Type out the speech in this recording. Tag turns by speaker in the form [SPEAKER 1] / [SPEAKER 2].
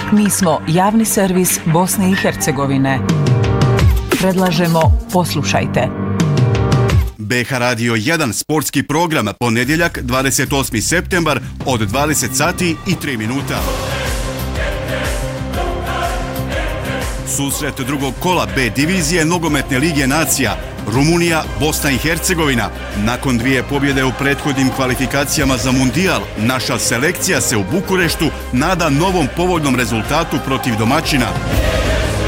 [SPEAKER 1] Mi smo javni servis Bosne i Hercegovine. Predlažemo poslušajte.
[SPEAKER 2] BH Radio 1 sportski program ponedjeljak 28. septembar od 20 sati i 3 minuta. Susret drugog kola B divizije nogometne lige nacija Rumunija, Bosna i Hercegovina. Nakon 2 pobjede u prethodnim kvalifikacijama za mundijal, naša selekcija se u Bukureštu nada novom povoljnom rezultatu protiv domaćina.